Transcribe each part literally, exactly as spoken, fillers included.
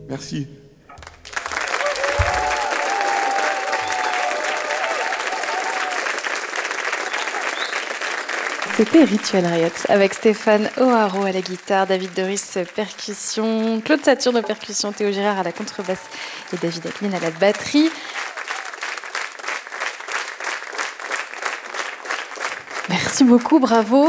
Merci. C'était Rituel Riot avec Stéphane O'Haraud à la guitare, David Doris percussion, Claude Saturne aux percussions, Théo Girard à la contrebasse et David Acklin à la batterie. Merci beaucoup, bravo.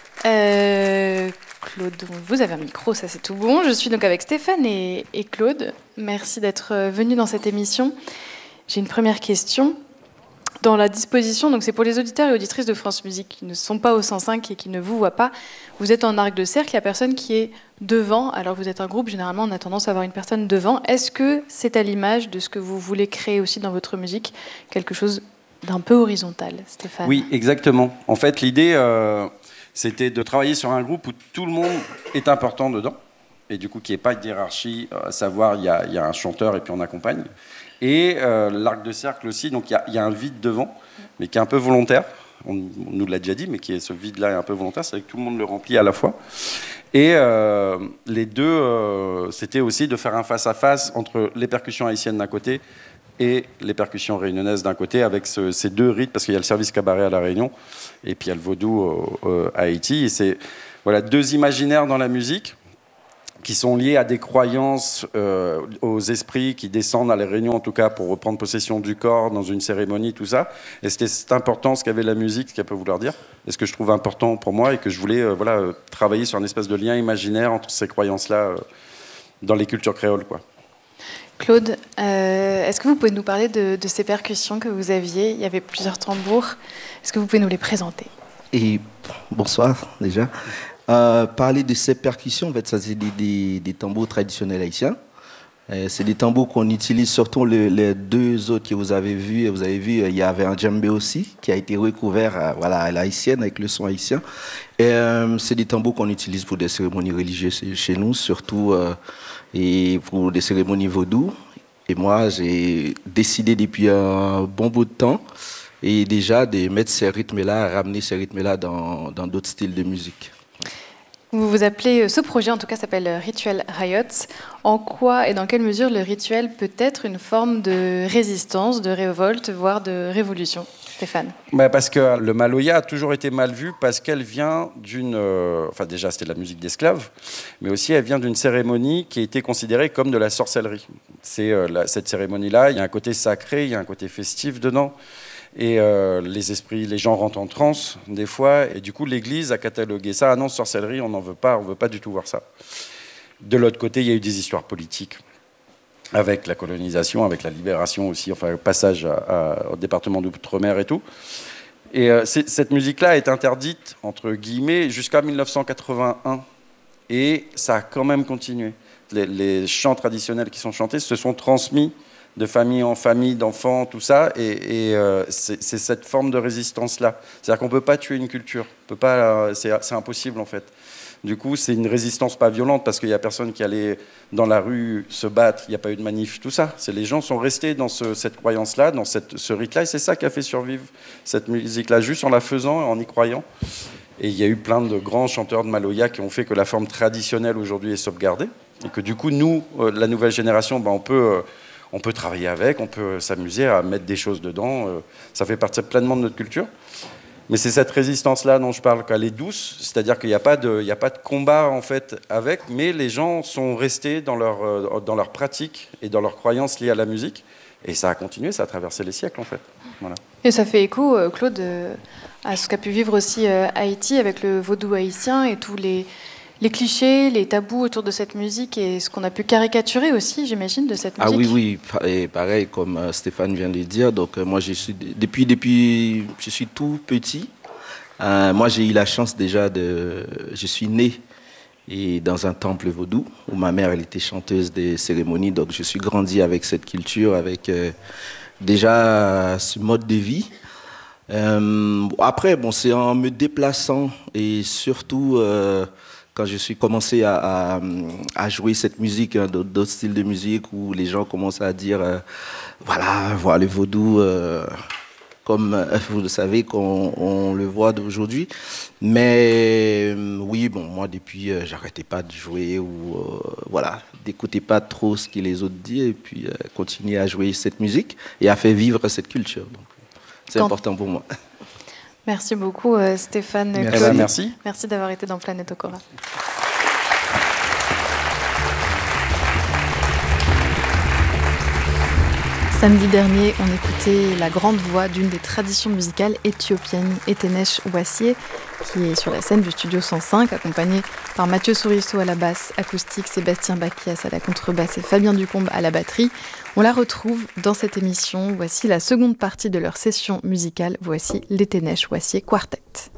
Euh, Claude, vous avez un micro, ça c'est tout bon. Je suis donc avec Stéphane et, et Claude. Merci d'être venus dans cette émission. J'ai une première question. Dans la disposition, donc c'est pour les auditeurs et auditrices de France Musique qui ne sont pas au cent cinq et qui ne vous voient pas. Vous êtes en arc de cercle, il y a personne qui est devant. Alors vous êtes un groupe, généralement on a tendance à avoir une personne devant. Est-ce que c'est à l'image de ce que vous voulez créer aussi dans votre musique, quelque chose d'un peu horizontal, Stéphane? Oui, exactement. En fait, l'idée, euh, c'était de travailler sur un groupe où tout le monde est important dedans. Et du coup, qu'il n'y ait pas de hiérarchie, à savoir, il y a, il y a un chanteur et puis on accompagne. Et euh, l'arc de cercle aussi, donc il y, y a un vide devant, mais qui est un peu volontaire. On, on nous l'a déjà dit, mais qui est ce vide-là est un peu volontaire, c'est que tout le monde le remplit à la fois. Et euh, les deux, euh, c'était aussi de faire un face-à-face entre les percussions haïtiennes d'un côté et les percussions réunionnaises d'un côté, avec ce, ces deux rythmes, parce qu'il y a le service cabaret à La Réunion, et puis il y a le vaudou euh, à Haïti. Et c'est voilà, deux imaginaires dans la musique, qui sont liés à des croyances, euh, aux esprits qui descendent à la réunion, en tout cas pour reprendre possession du corps dans une cérémonie, tout ça. Et c'était cette importance qu'avait la musique, ce qu'elle peut vouloir dire, et ce que je trouve important pour moi, et que je voulais euh, voilà, euh, travailler sur un espèce de lien imaginaire entre ces croyances-là euh, dans les cultures créoles, quoi. Claude, euh, est-ce que vous pouvez nous parler de, de ces percussions que vous aviez? Il y avait plusieurs tambours. Est-ce que vous pouvez nous les présenter? Et bonsoir déjà. Euh, parler de ces percussions, en fait, ça c'est des, des, des tambours traditionnels haïtiens. Euh, c'est des tambours qu'on utilise, surtout le, les deux autres que vous avez vus. Vous avez vu, il y avait un djembé aussi qui a été recouvert à, voilà, à l'haïtienne avec le son haïtien. Et euh, c'est des tambours qu'on utilise pour des cérémonies religieuses chez nous, surtout euh, et pour des cérémonies vaudou. Et moi, j'ai décidé depuis un bon bout de temps et déjà de mettre ces rythmes-là, ramener ces rythmes-là dans, dans d'autres styles de musique. Vous vous appelez, ce projet en tout cas s'appelle Rituel Riot. En quoi et dans quelle mesure le rituel peut être une forme de résistance, de révolte, voire de révolution? Stéphane? Bah parce que le maloya a toujours été mal vu parce qu'elle vient d'une... Euh, enfin déjà c'était de la musique d'esclaves, mais aussi elle vient d'une cérémonie qui a été considérée comme de la sorcellerie. C'est, euh, la, cette cérémonie-là, il y a un côté sacré, il y a un côté festif dedans. Et euh, les esprits, les gens rentrent en transe des fois, et du coup l'Église a catalogué ça. Ah non, sorcellerie, on n'en veut pas, on ne veut pas du tout voir ça. De l'autre côté, il y a eu des histoires politiques avec la colonisation, avec la libération aussi, enfin le passage à, à, au département d'Outre-mer et tout. Et euh, cette musique-là est interdite, entre guillemets, jusqu'à mille neuf cent quatre-vingt-un. Et ça a quand même continué. Les, les chants traditionnels qui sont chantés se sont transmis de famille en famille, d'enfants, tout ça, et, et euh, c'est, c'est cette forme de résistance-là. C'est-à-dire qu'on ne peut pas tuer une culture, on peut pas, euh, c'est, c'est impossible en fait. Du coup, c'est une résistance pas violente, parce qu'il n'y a personne qui allait dans la rue se battre, il n'y a pas eu de manif, tout ça. C'est, les gens sont restés dans ce, cette croyance-là, dans cette, ce rite-là, et c'est ça qui a fait survivre cette musique-là, juste en la faisant, en y croyant. Et il y a eu plein de grands chanteurs de maloya qui ont fait que la forme traditionnelle aujourd'hui est sauvegardée, et que du coup, nous, euh, la nouvelle génération, ben, on peut... Euh, On peut travailler avec, on peut s'amuser à mettre des choses dedans. Ça fait partie pleinement de notre culture. Mais c'est cette résistance-là dont je parle, qu'elle est douce, c'est-à-dire qu'il n'y a pas de, il n'y a pas de combat en fait avec, mais les gens sont restés dans leur, dans leur pratique et dans leurs croyances liées à la musique. Et ça a continué, ça a traversé les siècles en fait. Voilà. Et ça fait écho, Claude, à ce qu'a pu vivre aussi Haïti avec le vaudou haïtien et tous les... les clichés, les tabous autour de cette musique et ce qu'on a pu caricaturer aussi, j'imagine, de cette musique. Ah oui, oui, et pareil, comme Stéphane vient de le dire. Donc, moi, je suis, depuis, depuis, je suis tout petit. Euh, moi, j'ai eu la chance déjà de... Je suis né et dans un temple vaudou où ma mère, elle était chanteuse des cérémonies. Donc, je suis grandi avec cette culture, avec euh, déjà ce mode de vie. Euh, après, bon, c'est en me déplaçant et surtout... Euh, quand je suis commencé à, à, à jouer cette musique, hein, d'autres styles de musique où les gens commencent à dire, euh, voilà, voir le vaudou, euh, comme euh, vous le savez, qu'on on le voit d'aujourd'hui. Mais euh, oui, bon, moi depuis, euh, j'arrêtais pas de jouer ou euh, voilà, d'écouter pas trop ce que les autres disent et puis euh, continuer à jouer cette musique et à faire vivre cette culture. Donc, c'est Quand... important pour moi. Merci beaucoup euh, Stéphane. Merci. Claude. Merci. Merci d'avoir été dans Planète Okora. Samedi dernier, on écoutait la grande voix d'une des traditions musicales éthiopiennes, Etenesh Wassié, qui est sur la scène du Studio cent cinq, accompagnée par Mathieu Souriceau à la basse acoustique, Sébastien Bakias à la contrebasse et Fabien Ducombe à la batterie. On la retrouve dans cette émission. Voici la seconde partie de leur session musicale. Voici l'Etenesh Wassié Quartet.